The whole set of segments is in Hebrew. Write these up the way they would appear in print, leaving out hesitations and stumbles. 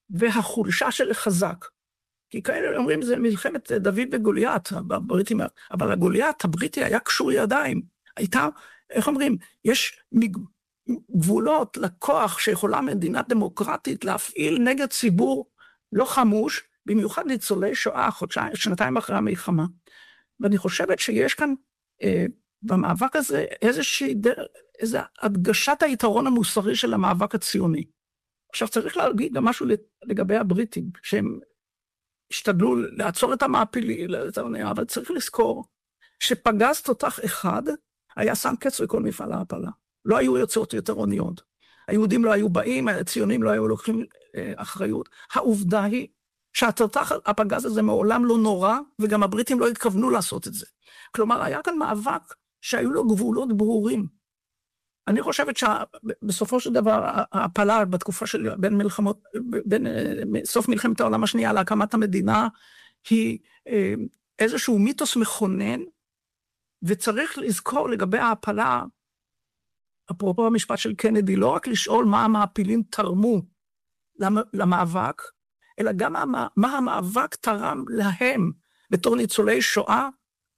והחולשה של חזק. כי כאלה אומרים, זה מלחמת דוד וגוליית, הבריטים, אבל הגוליית הבריטי היה קשור ידיים. הייתה, איך אומרים, יש גבולות לכוח שיכולה מדינה דמוקרטית להפעיל נגד ציבור לא חמוש, במיוחד ניצולי שואה, שנתיים אחרי המלחמה. ואני חושבת שיש כאן, במאבק הזה, איזו הדגשת היתרון המוסרי של המאבק הציוני. עכשיו צריך להגיד גם משהו לגבי הבריטים, שהם השתדלו לעצור את המעפילים, אבל צריך לזכור שפגז תותח אחד היה שם קץ לכל מפעל ההעפלה. לא היו יוצאות יותר אוניות. היהודים לא היו באים, הציונים לא היו לוקחים אחריות. העובדה היא שהתותח, הפגז הזה מעולם לא נורא, וגם הבריטים לא התכוונו לעשות את זה. כלומר, היה כאן מאבק שהיו לו גבולות ברורים. אני חושבת שבסופו של דבר, ההעפלה בתקופה של בין סוף מלחמת העולם השנייה להקמת המדינה, היא איזשהו מיתוס מכונן, וצריך לזכור לגבי ההעפלה, אפרופו המשפט של קנדי, לא רק לשאול מה המעפילים תרמו למאבק, אלא גם מה המאבק תרם להם, בתור ניצולי שואה,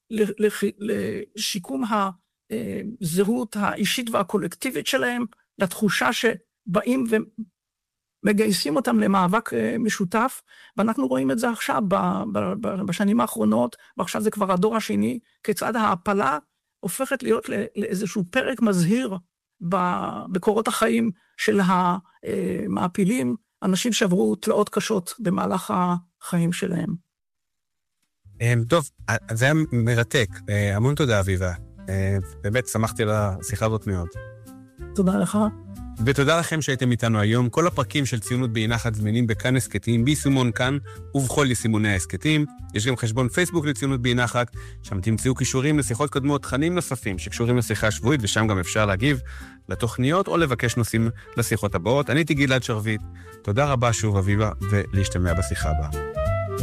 לשיקום הזהות האישית והקולקטיבית שלהם, לתחושה שבאים ומגייסים אותם למאבק משותף, ואנחנו רואים את זה עכשיו, בשנים האחרונות, ועכשיו זה כבר הדור השני, כיצד ההעפלה הופכת להיות לאיזשהו פרק מזהיר, בקורות החיים של המעפילים, אנשים שעברו תלאות קשות במהלך החיים שלהם. טוב, זה היה מרתק. המון תודה, אביבה. באמת שמחתי על השיחה הזאת מאוד. תודה לך. ותודה לכם שהייתם איתנו היום. כל הפרקים של ציונות באי נחת זמינים בכאן הסקטים, ביישומון כאן ובכל יישומוני ההסקטים. יש גם חשבון פייסבוק לציונות באי נחת, שם תמצאו קישורים לשיחות קודמות, תכנים נוספים שקשורים לשיחה השבועית, ושם גם אפשר להגיב לתוכניות או לבקש נושאים לשיחות הבאות. אני הייתי גלעד שרביט. תודה רבה שוב, אביבה, ולהשתמע בשיחה הבאה.